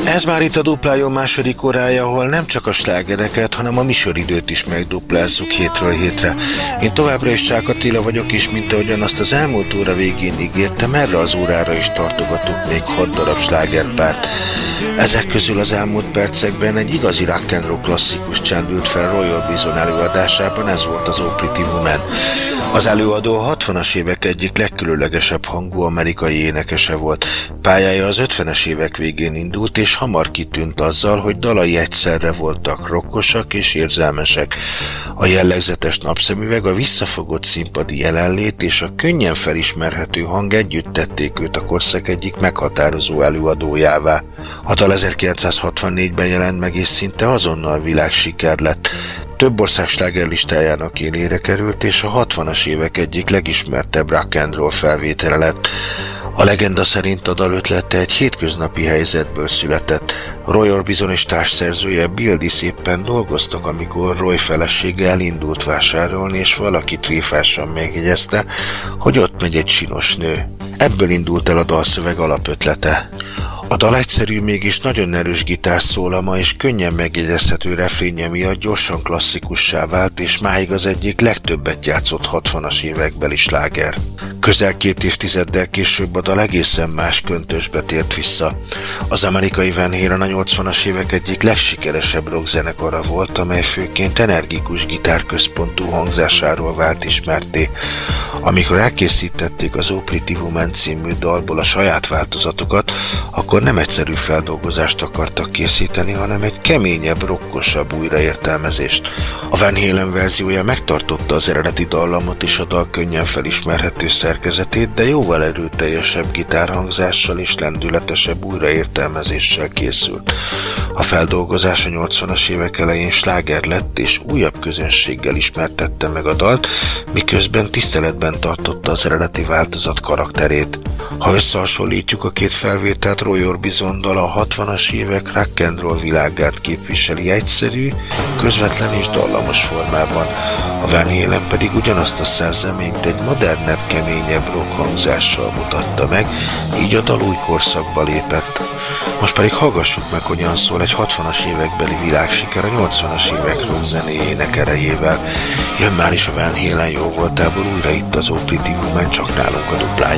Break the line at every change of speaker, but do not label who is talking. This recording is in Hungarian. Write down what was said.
Ez már itt a Duplájó második órája, ahol nem csak a slágereket, hanem a műsoridőt is megduplázzuk hétről hétre. Én továbbra is Csák Attila vagyok, és mint ahogyan azt az elmúlt óra végén ígértem, erre az órára is tartogatok még 6 darab slágerpárt. Ezek közül az elmúlt percekben egy igazi rock and roll klasszikus csendült fel Roy Orbison előadásában, ez volt az Oh Pretty Woman. Az előadó a 60-as évek egyik legkülönlegesebb hangú amerikai énekese volt. Pályája az 50-es évek végén indult, és hamar kitűnt azzal, hogy dalai egyszerre voltak rockosak és érzelmesek. A jellegzetes napszemüveg, a visszafogott színpadi jelenlét és a könnyen felismerhető hang együtt tették őt a korszak egyik meghatározó előadójává. A dal 1964-ben jelent meg, és szinte azonnal világsiker lett. Több ország slágerlistájának élére került, és a 60-as évek egyik legismertebb rock and roll felvétele lett. A legenda szerint a dal ötlete egy hétköznapi helyzetből született. Roy Orbison és társszerzője Bill Diss éppen dolgoztak, amikor Roy felesége elindult vásárolni, és valaki tréfásan megjegyezte, hogy ott megy egy csinos nő. Ebből indult el a dalszöveg alapötlete. A dal egyszerű, mégis nagyon erős gitárszólama és könnyen megjegyezhető refrénje miatt gyorsan klasszikussá vált, és máig az egyik legtöbbet játszott 60-as évekbeli sláger. Közel 2 évtizeddel később a dal egészen más köntösbe tért vissza. Az amerikai Van Halen a 80-as évek egyik legsikeresebb rockzenekara volt, amely főként energikus gitárközpontú hangzásáról vált ismertté. Amikor elkészítették az Oh Pretty Woman című dalból a saját változatokat, akkor nem egyszerű feldolgozást akartak készíteni, hanem egy keményebb, rockosabb újraértelmezést. A Van Halen verziója megtartotta az eredeti dallamot és a dal könnyen felismerhető szerkezetét, de jóval erőteljesebb gitárhangzással és lendületesebb újraértelmezéssel készült. A feldolgozás a 80-as évek elején sláger lett, és újabb közönséggel ismertette meg a dalt, miközben tiszteletben tartotta az eredeti változat karakterét. Ha összehasonlítjuk a két felvételt, Roy Orbison dal a 60-as évek rock and roll világát képviseli egyszerű, közvetlen és dallamos formában. A Van Halen pedig ugyanazt a szerzeményt egy modernebb, keményebb rock hangzással mutatta meg, így a dal új korszakba lépett. Most pedig hallgassuk meg, hogyan szól egy 60-as évekbeli világsiker a 80-as évek rock zenéjének erejével. Jön már is a Van Halen jó voltából újra itt az Oh Pretty Woman, csak nálunk a Dupláján.